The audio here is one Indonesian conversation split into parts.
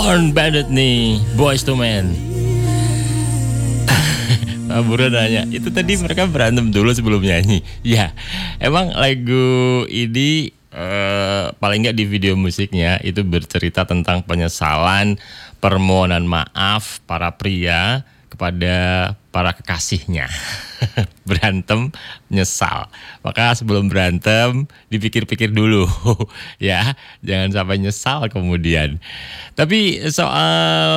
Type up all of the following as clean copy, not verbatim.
Born Bandit nih, Boyz II Men. Pak Buro nanya, itu tadi mereka berantem dulu sebelum nyanyi. Ya, emang lagu ini paling nggak di video musiknya itu bercerita tentang penyesalan, permohonan maaf para pria kepada para kekasihnya. Berantem, nyesal. Maka sebelum berantem dipikir-pikir dulu ya, jangan sampai nyesal kemudian. Tapi soal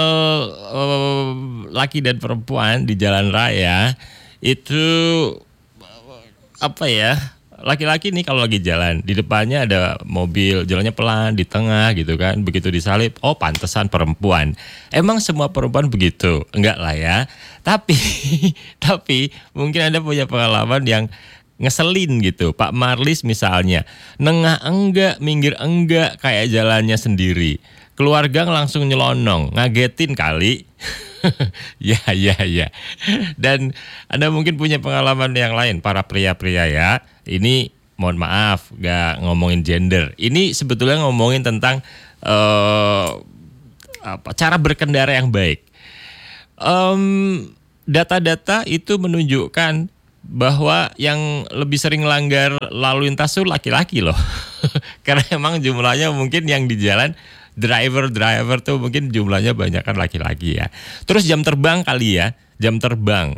laki dan perempuan di jalan raya itu apa ya? Laki-laki nih kalau lagi jalan, di depannya ada mobil, jalannya pelan, di tengah gitu kan. Begitu disalip, oh pantesan perempuan. Emang semua perempuan begitu? Enggak lah ya. Tapi tapi mungkin Anda punya pengalaman yang ngeselin gitu. Pak Marlis misalnya, nengah enggak, minggir enggak, kayak jalannya sendiri. Keluarga langsung nyelonong, ngagetin kali. Ya. Dan Anda mungkin punya pengalaman yang lain, para pria-pria ya. Ini mohon maaf, gak ngomongin gender. Ini sebetulnya ngomongin tentang cara berkendara yang baik. Data-data itu menunjukkan bahwa yang lebih sering langgar lalu lintas itu laki-laki loh. Karena emang jumlahnya mungkin yang di jalan driver tuh mungkin jumlahnya banyak kan laki-laki ya. Terus jam terbang kali ya, jam terbang.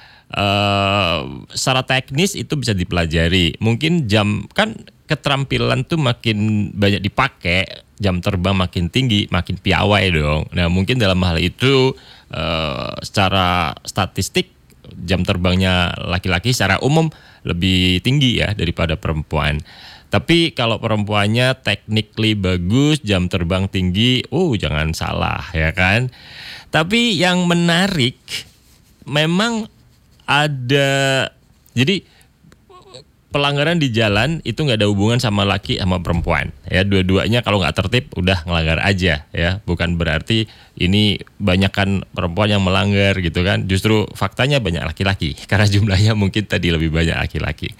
Secara teknis itu bisa dipelajari. Mungkin jam kan keterampilan tuh makin banyak dipakai, jam terbang makin tinggi, makin piawai dong. Nah mungkin dalam hal itu secara statistik jam terbangnya laki-laki secara umum lebih tinggi ya daripada perempuan. Tapi kalau perempuannya technically bagus, jam terbang tinggi, jangan salah ya kan. Tapi yang menarik memang ada, jadi pelanggaran di jalan itu nggak ada hubungan sama laki sama perempuan ya, dua-duanya kalau nggak tertib udah ngelanggar aja ya, bukan berarti ini banyak kan perempuan yang melanggar gitu kan, justru faktanya banyak laki-laki karena jumlahnya mungkin tadi lebih banyak laki-laki.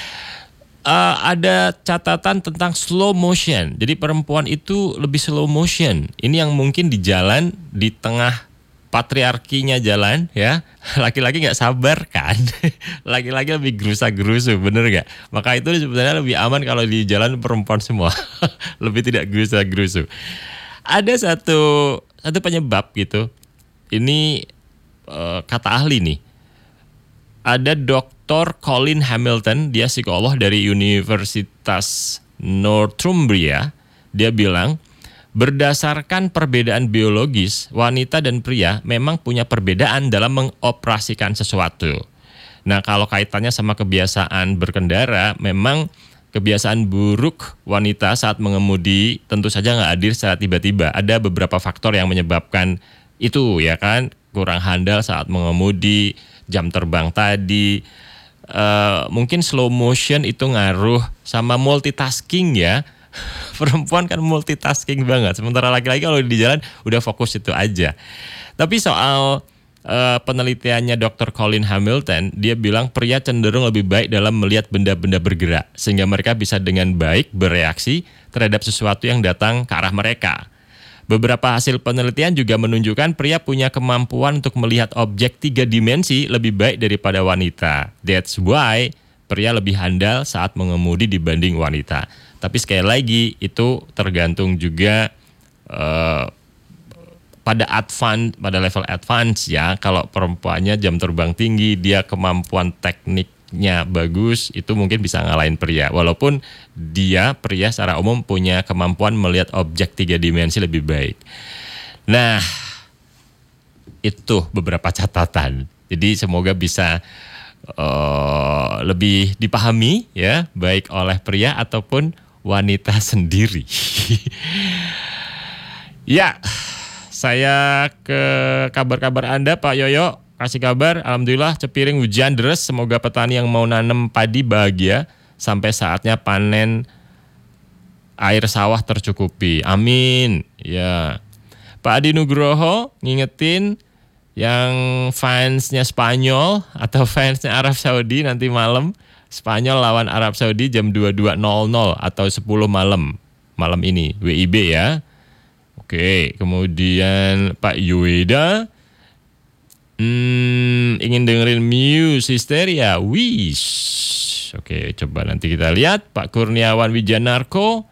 Ada catatan tentang slow motion, jadi perempuan itu lebih slow motion, ini yang mungkin di jalan di tengah patriarkinya jalan ya, laki-laki nggak sabar kan. Laki-laki lebih gerusa-gerusu, bener nggak? Maka itu sebenarnya lebih aman kalau di jalan perempuan semua. Lebih tidak gerusa-gerusu. Ada satu penyebab gitu, ini kata ahli nih. Ada Dr. Colin Hamilton, dia psikolog dari Universitas Northumbria. Dia bilang, berdasarkan perbedaan biologis, wanita dan pria memang punya perbedaan dalam mengoperasikan sesuatu. Nah, kalau kaitannya sama kebiasaan berkendara, memang kebiasaan buruk wanita saat mengemudi tentu saja nggak hadir secara tiba-tiba. Ada beberapa faktor yang menyebabkan itu ya kan, kurang handal saat mengemudi, jam terbang tadi, mungkin slow motion itu ngaruh, sama multitasking ya. Perempuan kan multitasking banget, sementara laki-laki kalau di jalan udah fokus itu aja. Tapi soal penelitiannya Dr. Colin Hamilton, dia bilang pria cenderung lebih baik dalam melihat benda-benda bergerak, sehingga mereka bisa dengan baik bereaksi terhadap sesuatu yang datang ke arah mereka. Beberapa hasil penelitian juga menunjukkan pria punya kemampuan untuk melihat objek 3 dimensi lebih baik daripada wanita. That's why pria lebih handal saat mengemudi dibanding wanita. Tapi sekali lagi itu tergantung juga pada level advance ya. Kalau perempuannya jam terbang tinggi, dia kemampuan tekniknya bagus, itu mungkin bisa ngalahin pria. Walaupun dia pria secara umum punya kemampuan melihat objek 3 dimensi lebih baik. Nah, itu beberapa catatan. Jadi semoga bisa lebih dipahami ya, baik oleh pria ataupun wanita sendiri. Ya, saya ke kabar-kabar Anda Pak Yoyo. Kasih kabar, alhamdulillah Cepiring hujan deras. Semoga petani yang mau nanam padi bahagia sampai saatnya panen, air sawah tercukupi. Amin. Ya. Pak Adi Nugroho ngingetin yang fansnya Spanyol atau fansnya Arab Saudi nanti malam, Spanyol lawan Arab Saudi jam 22.00 atau 10 malam ini WIB ya. Oke, kemudian Pak Yueda ingin dengerin Muse Hysteria. Wish. Oke, coba nanti kita lihat. Pak Kurniawan Wijanarko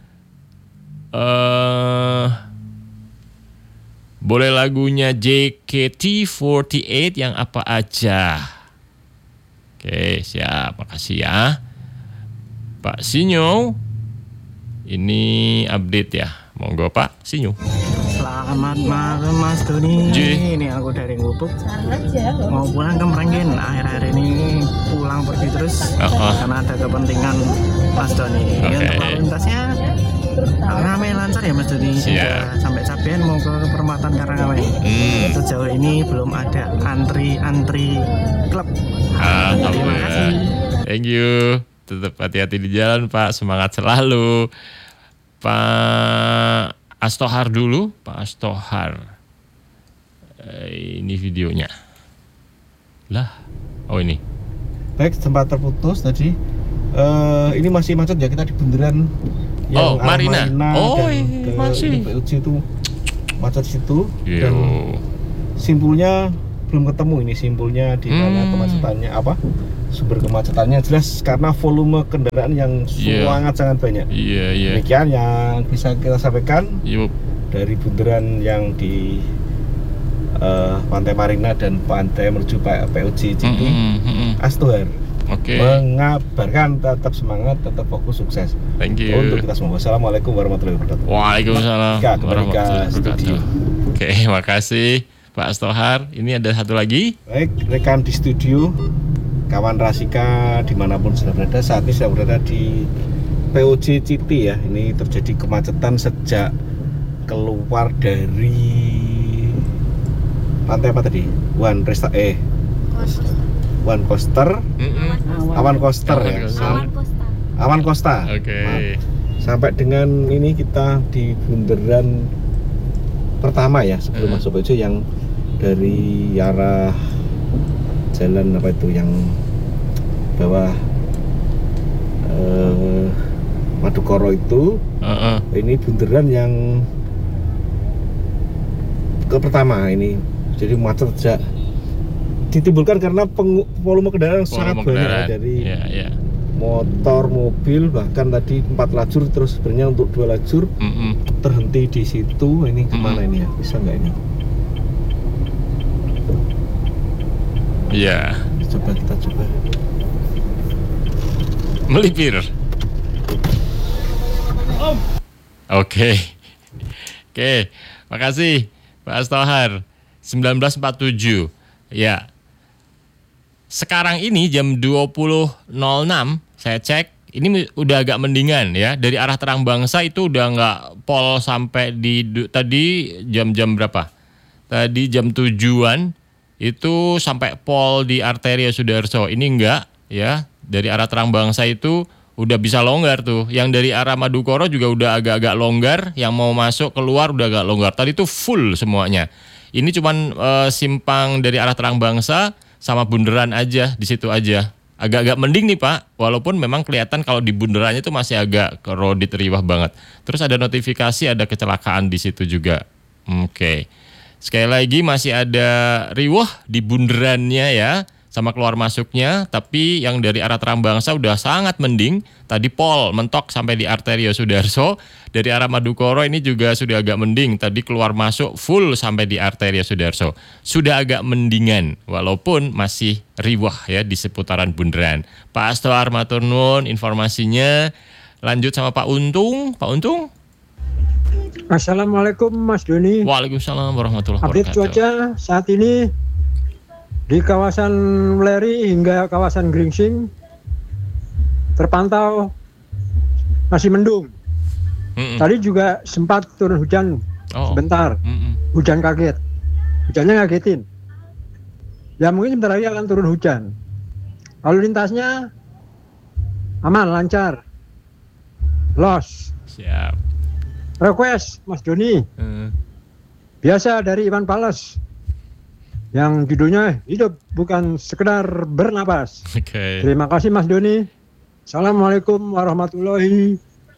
boleh lagunya JKT48 yang apa aja? Oke, siap. Makasih ya. Pak Sinyo, ini update ya. Monggo Pak Sinyo. Selamat malam Mas Doni. Ini aku dari Ngubuk. Mau pulang ke Merenggen. Akhir-akhir ini pulang pergi terus karena ada kepentingan Mas Doni. Untuk lalu lintasnya ramai lancar ya Mas Doni. Sampai Cabean mau ke Perempatan Karangawai. Sejauh ini belum ada antri klub. Terima kasih. Thank you. Tetap hati-hati di jalan Pak. Semangat selalu. Pak Astohar dulu, Pak Astohar. Ini videonya. Lah, oh ini. Baik, sempat terputus tadi. Ini masih macet ya, kita di bundaran yang Marina. Oh, dan masih. PUC itu macet situ. Yo. Dan simpulnya belum ketemu ini simpulnya di mana kemacetannya apa? Sumber kemacetannya jelas karena volume kendaraan yang sangat banyak. Demikian yang bisa kita sampaikan dari bundaran yang di Pantai Marina dan pantai menuju PUC Citung. Astohar mengabarkan tetap semangat, tetap fokus, sukses. Thank you. Untuk kita semua. Wassalamualaikum warahmatullahi wabarakatuh. Waalaikumsalam. Kembali ke studio. Oke, makasih Pak Astohar. Ini ada satu lagi. Baik, rekan di studio, kawan Rasika dimanapun sudah berada, saat ini sudah berada di PUC Citi ya. Ini terjadi kemacetan sejak keluar dari pantai apa tadi? One Coaster. Awan Coaster ya. Awan Costa. Oke. Sampai dengan ini kita di bundaran pertama ya sebelum masuk PUC yang dari arah jalan apa itu yang bawah Madukoro itu. Ini bundaran yang ke pertama ini, jadi macet sejak ditimbulkan karena volume kendaraan sangat banyak dari motor, mobil, bahkan tadi 4 lajur terus sebenarnya untuk 2 lajur terhenti di situ. Ini kemana ini ya, bisa nggak ini? Iya. Kita coba melipir. Oke, makasih Pak Astohar. 1947 ya. Sekarang ini jam 20.06 saya cek, ini udah agak mendingan ya. Dari arah Terang Bangsa itu udah nggak pol sampai di tadi jam-jam berapa? Tadi jam 7-an itu sampai pol di Arteria Sudarso. Ini enggak ya. Dari arah Terang Bangsa itu udah bisa longgar tuh. Yang dari arah Madukoro juga udah agak-agak longgar. Yang mau masuk keluar udah agak longgar. Tadi tuh full semuanya. Ini cuman simpang dari arah Terang Bangsa sama bundaran aja, di situ aja. Agak-agak mending nih Pak, walaupun memang kelihatan kalau di bundarannya itu masih agak kerodit riwah banget. Terus ada notifikasi ada kecelakaan di situ juga. Oke. Sekali lagi masih ada riwah di bundarannya ya, sama keluar masuknya, tapi yang dari arah Terang Bangsa udah sangat mending. Tadi pol mentok sampai di Arteria Sudarso. Dari arah Madukoro ini juga sudah agak mending. Tadi keluar masuk full sampai di Arteria Sudarso. Sudah agak mendingan, walaupun masih riwah ya di seputaran bundaran. Pak Astohar matur nuwun informasinya. Lanjut sama Pak Untung. Pak Untung. Assalamualaikum Mas Doni. Waalaikumsalam warahmatullahi wabarakatuh. Update cuaca saat ini di kawasan Meleri hingga kawasan Gringsing terpantau masih mendung. Tadi juga sempat turun hujan sebentar. Hujan kaget. Hujannya ngagetin. Ya mungkin sebentar lagi akan turun hujan. Lalu lintasnya aman, lancar. Los. Siap. Request Mas Doni. Biasa dari Iwan Pales. Yang judulnya hidup bukan sekedar bernapas. Oke. Terima kasih Mas Doni. Assalamualaikum warahmatullahi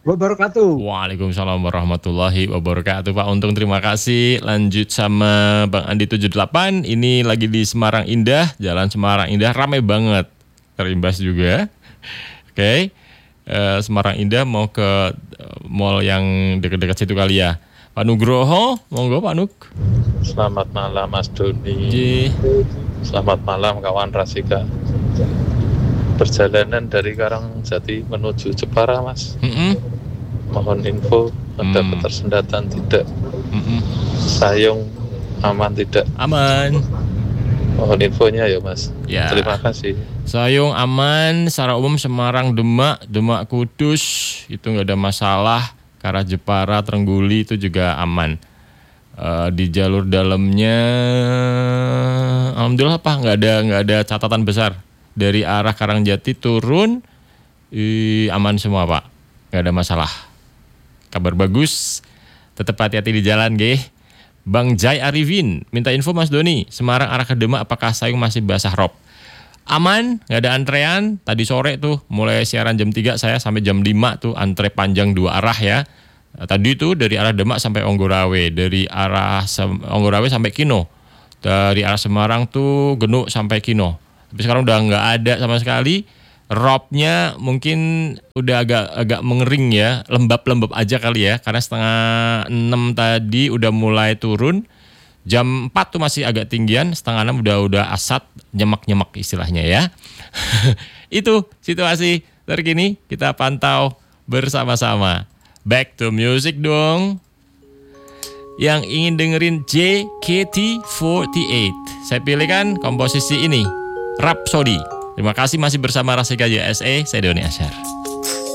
wabarakatuh. Waalaikumsalam warahmatullahi wabarakatuh. Pak Untung terima kasih. Lanjut sama Bang Andi 78. Ini lagi di Semarang Indah, Jalan Semarang Indah, ramai banget. Terimbas juga. Oke. Semarang Indah mau ke mall yang dekat-dekat situ kali ya. Pak Nugroho, monggo Pak Nuk. Selamat malam Mas Doni. Selamat malam kawan Rasika. Perjalanan dari Karangjati menuju Jepara Mas. Mohon info, ada ketersendatan tidak? Sayung aman tidak? Aman. Mohon infonya ya Mas. Ya. Terima kasih. Sayung aman, secara umum Semarang, Demak Kudus itu nggak ada masalah. Ke arah Jepara, Trengguli itu juga aman. Di jalur dalamnya, alhamdulillah nggak ada catatan besar. Dari arah Karangjati turun, aman semua Pak, nggak ada masalah. Kabar bagus, tetap hati-hati di jalan, geh. Bang Jai Arifin minta info Mas Doni, Semarang arah ke Demak apakah Sayung masih basah rob? Aman, nggak ada antrean. Tadi sore tuh mulai siaran jam 3 saya sampai jam 5 tuh antre panjang 2 arah ya. Tadi tuh dari arah Demak sampai Onggorawe, dari arah Onggorawe sampai Kino, dari arah Semarang tuh Genuk sampai Kino. Tapi sekarang udah nggak ada sama sekali. Robnya mungkin udah agak mengering ya, lembab aja kali ya, karena setengah 6 tadi udah mulai turun. Jam 4 tuh masih agak tinggian, setengah 6 udah asat, nyemak istilahnya ya. Itu situasi terkini kita pantau bersama-sama. Back to music dong. Yang ingin dengerin JKT48, saya pilihkan komposisi ini, Rhapsody. Terima kasih masih bersama Rasika JSE, saya Doni Asyar.